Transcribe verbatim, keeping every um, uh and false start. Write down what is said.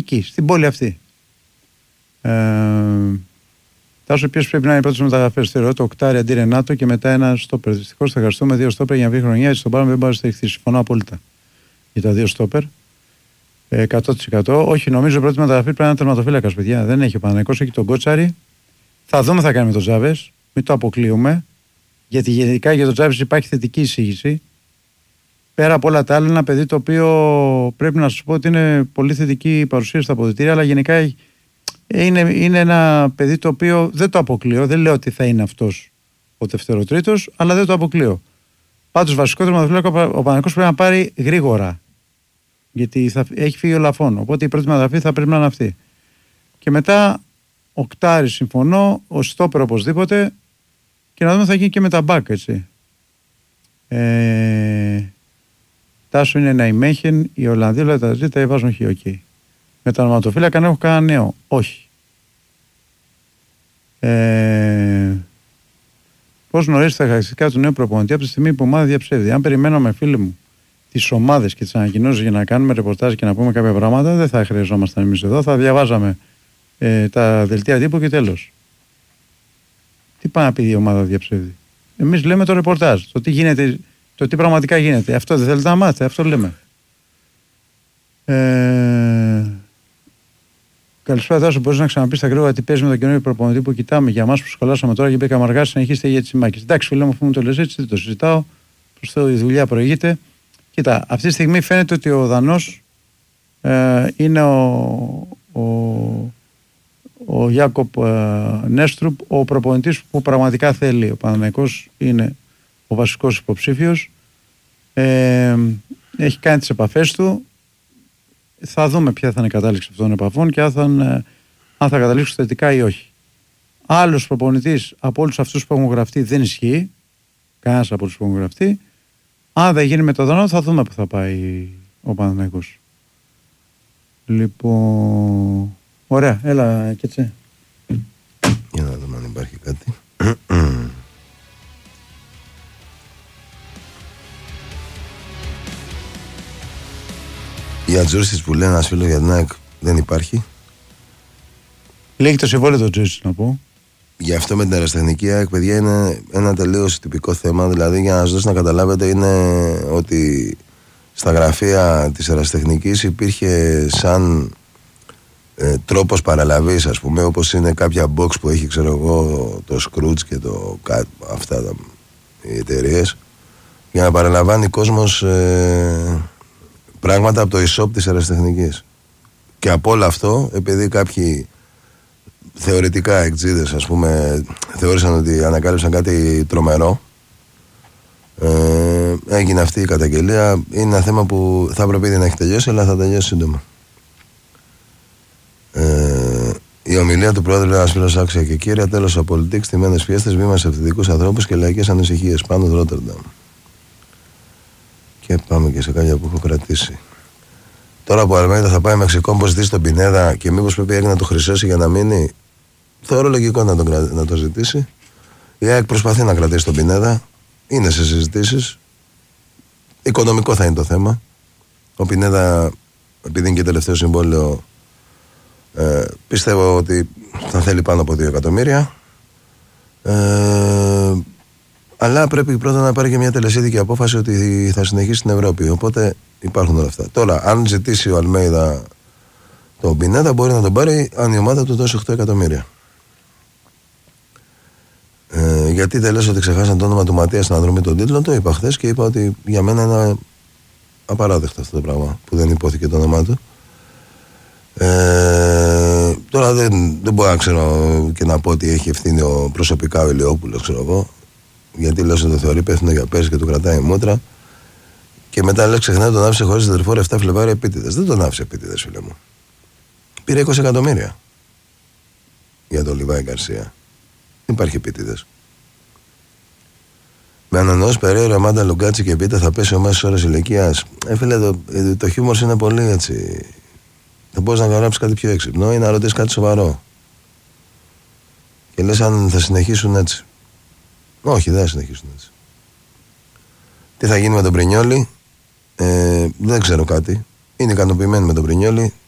εκεί, στην πόλη αυτή. Ε, Τάσο, ποιος πρέπει να είναι πρώτος μεταγραφές? Θεωρώ το οκτάρι αντί Ρενάτο και μετά ένα στόπερ. Δυστυχώς θα χρειαστούμε δύο στόπερ για να βρει χρονιά. Έτσι στον Πάρμα δεν μπορεί να στηριχθεί. Συμφωνώ απόλυτα για τα δύο στόπερ. εκατό τοις εκατό. Όχι, νομίζω πρώτη μεταγραφή πρέπει να είναι τερματοφύλακας, παιδιά. Δεν έχει ο Παναθηναϊκός, έχει τον Κότσαρη. Θα δούμε, θα κάνει με τον Τζάβες. Μην το αποκλείουμε. Γιατί γενικά για τον Τζάβες υπάρχει θετική εισήγηση. Πέρα από όλα τα άλλα, ένα παιδί το οποίο πρέπει να σας πω ότι είναι πολύ θετική παρουσία στα αποδυτήρια, αλλά γενικά είναι, είναι ένα παιδί το οποίο δεν το αποκλείω. Δεν λέω ότι θα είναι αυτός ο δευτεροτρίτος, αλλά δεν το αποκλείω. Πάντως, βασικό τερματοφύλακα ο Παναθηναϊκός πρέπει να πάρει γρήγορα. Γιατί θα, έχει φύγει ο Λαφών. Οπότε η πρώτη μεταγραφή θα πρέπει να είναι αυτή. Και μετά, οκτάρι συμφωνώ, ο στόπερ οπωσδήποτε, και να δούμε θα γίνει και με τα μπακ, έτσι. Ε, Τάσο είναι ένα ημέχεν, οι Ολλανδοί όλα τα ζήτα βάζουν χι, okay. Με τα ονοματοφύλακα αν έχω κανένα νέο. Όχι. Ε, Πώς γνωρίζετε τα χαρακτηριστικά του νέου προπονητή από τη στιγμή που η ομάδα διαψεύδει? Αν περιμέναμε, φίλοι μου, τις ομάδες και τις ανακοινώσεις για να κάνουμε ρεπορτάζ και να πούμε κάποια πράγματα, δεν θα χρειαζόμασταν εμείς εδώ. Θα διαβάζαμε ε, τα δελτία τύπου και τέλος. Τι πάει να πει η ομάδα διαψεύδει? Εμείς λέμε το ρεπορτάζ, το τι γίνεται, το τι πραγματικά γίνεται. Αυτό δεν θέλετε να μάθετε, αυτό λέμε. Ε... Καλησπέρα, Τάσο. Μπορείς να ξαναπείς στα γρήγορα τι παίζει με τον καινούργιο προπονητή που κοιτάμε για εμάς που σχολάσαμε τώρα και μπήκαμε αργά? Συνεχίστε για τις Μάκες. Εντάξει, φίλε μου, αφού μου το λες έτσι, δεν το συζητάω. Προς Θεού, η δουλειά προηγείται. Κοίτα, αυτή τη στιγμή φαίνεται ότι ο Δανός ε, είναι ο, ο, ο Γιάκοπ ε, Νέστρουπ, ο προπονητής που πραγματικά θέλει. Ο Παναθηναϊκός είναι ο βασικός υποψήφιος. Ε, έχει κάνει τις επαφές του. Θα δούμε ποια θα είναι η κατάληξη αυτών των επαφών και αν θα, ε, αν θα καταλήξουν θετικά ή όχι. Άλλος προπονητής από όλους αυτούς που έχουν γραφτεί δεν ισχύει. Κανένας από όλους που έχουν γραφτεί. Αν δεν γίνει με το Δανό, θα δούμε που θα πάει ο Παναθηναϊκός. Λοιπόν, ωραία, έλα και έτσι. Για να δούμε αν υπάρχει κάτι. Για Τζούρσιτς που λέει ένας φίλος για την ΑΕΚ δεν υπάρχει. Λέγει το συμβόλαιο το Τζούρσιτς, να πω. Γι' αυτό με την αεραστεχνική ΑΕΚ, παιδιά, είναι ένα τελείως τυπικό θέμα. Δηλαδή, για να σας δώσω να καταλάβετε, είναι ότι στα γραφεία της αεραστεχνικής υπήρχε σαν ε, τρόπος παραλαβής, ας πούμε, όπως είναι κάποια box που έχει, ξέρω εγώ, το Scrooge και το αυτά τα, οι εταιρείες, για να παραλαμβάνει κόσμος ε, πράγματα από το e-shop της αεραστεχνικής. Και από όλο αυτό, επειδή κάποιοι θεωρητικά εκτζίδες, ας πούμε, θεώρησαν ότι ανακάλυψαν κάτι τρομερό, ε, έγινε αυτή η καταγγελία. Είναι ένα θέμα που θα πρέπει ήδη να έχει τελειώσει, αλλά θα τελειώσει σύντομα. Ε, η ομιλία του πρόεδρου, ένας φίλος, άξια και κύρια, τέλος από πολιτικ, στιμένες φιέστες, βήμα σε ευθυντικούς ανθρώπους και λαϊκές ανησυχίες. Πάνω το Ρότερνταμ. Και πάμε και σε κάποια που έχω κρατήσει. Τώρα που ο Αλμέιδα θα πάει Μεξικό, πώς ζητήσει τον Πινέδα και μήπως πρέπει να το χρυσώσει για να μείνει, θεωρώ λογικό να, τον, να το ζητήσει. Η ΑΕΚ προσπαθεί να κρατήσει τον Πινέδα. Είναι σε συζητήσεις. Οικονομικό θα είναι το θέμα. Ο Πινέδα, επειδή είναι και τελευταίο συμβόλαιο, ε, πιστεύω ότι θα θέλει πάνω από δύο εκατομμύρια. Ε, αλλά πρέπει πρώτα να πάρει και μια τελεσίδικη απόφαση ότι θα συνεχίσει στην Ευρώπη. Οπότε υπάρχουν όλα αυτά. Τώρα, αν ζητήσει ο Αλμέιδα τον Πινέδα, μπορεί να τον πάρει αν η ομάδα του δώσει οκτώ εκατομμύρια. Ε, γιατί δεν λες ότι ξεχάσαν το όνομα του Ματίας στην αναδρομή των τίτλων? Το είπα χθες και είπα ότι για μένα είναι απαράδεκτο αυτό το πράγμα που δεν υπόθηκε το όνομά του. Ε, τώρα δεν, δεν μπορώ να ξέρω και να πω ότι έχει ευθύνη ο προσωπικά ο Ηλιόπουλος, ξέρω εγώ, γιατί λέω ότι το θεωρεί υπεύθυνο για πέρσι και του κρατάει η μούτρα. Και μετά λες ξεχνάει τον άφησε χωρίς αδερφόρο επτά Φλεβάρι επίτηδες. Δεν τον άφησε επίτηδες, φίλε μου. Πήρε είκοσι εκατομμύρια για τον Λιβάη Γκαρσία. Δεν υπάρχει επίτηδες. Με ανανεώσει Περέιρα, Μάντα, Λουγκάτσι και Πίτα θα πέσει ο μέσος όρος ηλικίας. Ε, φίλε, το, το χιούμορ είναι πολύ έτσι. Δεν μπορείς να γράψεις κάτι πιο έξυπνο ή να ρωτήσεις κάτι σοβαρό. Και λες αν θα συνεχίσουν έτσι. Όχι, δεν θα συνεχίσουν έτσι. Τι θα γίνει με τον Πρινιόλι? Ε, δεν ξέρω κάτι. Είναι ικανοποιημένοι με τον Πρινιόλι.